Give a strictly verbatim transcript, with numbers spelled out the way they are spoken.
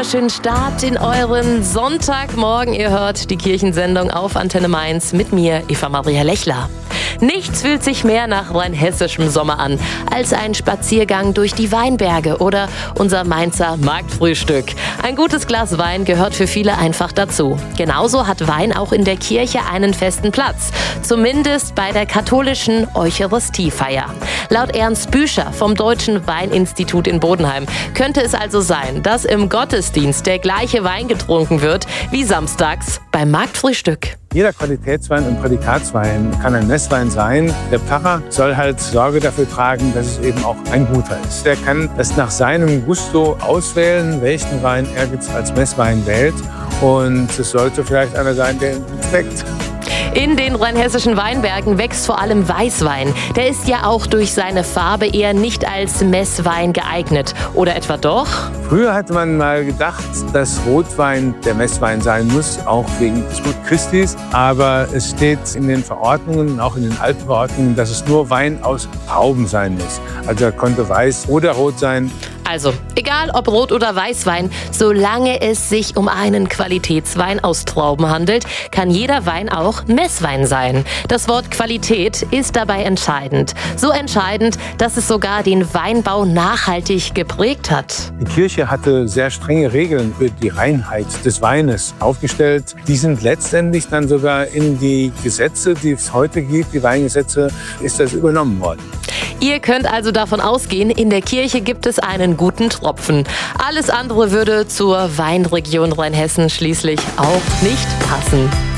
wunderschönen Start in euren Sonntagmorgen. Ihr hört die Kirchensendung auf Antenne Mainz mit mir, Eva Maria Lechler. Nichts fühlt sich mehr nach rheinhessischem Sommer an als ein Spaziergang durch die Weinberge oder unser Mainzer Marktfrühstück. Ein gutes Glas Wein gehört für viele einfach dazu. Genauso hat Wein auch in der Kirche einen festen Platz, zumindest bei der katholischen Eucharistiefeier. Laut Ernst Büscher vom Deutschen Weininstitut in Bodenheim könnte es also sein, dass im Gottesdienst der gleiche Wein getrunken wird wie samstags beim Marktfrühstück. Jeder Qualitätswein und Prädikatswein kann ein Messwein sein. Der Pfarrer soll halt Sorge dafür tragen, dass es eben auch ein guter ist. Der kann es nach seinem Gusto auswählen, welchen Wein er jetzt als Messwein wählt. Und es sollte vielleicht einer sein, der ihm gut schmeckt. In den rheinhessischen Weinbergen wächst vor allem Weißwein. Der ist ja auch durch seine Farbe eher nicht als Messwein geeignet. Oder etwa doch? Früher hatte man mal gedacht, dass Rotwein der Messwein sein muss, auch wegen des Blut Christi. Aber es steht in den Verordnungen, auch in den alten Verordnungen, dass es nur Wein aus Trauben sein muss. Also er konnte weiß oder rot sein. Also, egal ob Rot- oder Weißwein, solange es sich um einen Qualitätswein aus Trauben handelt, kann jeder Wein auch Messwein sein. Das Wort Qualität ist dabei entscheidend. So entscheidend, dass es sogar den Weinbau nachhaltig geprägt hat. Die Kirche hatte sehr strenge Regeln für die Reinheit des Weines aufgestellt. Die sind letztendlich dann sogar in die Gesetze, die es heute gibt, die Weingesetze, ist das übernommen worden. Ihr könnt also davon ausgehen, in der Kirche gibt es einen guten Tropfen. Alles andere würde zur Weinregion Rheinhessen schließlich auch nicht passen.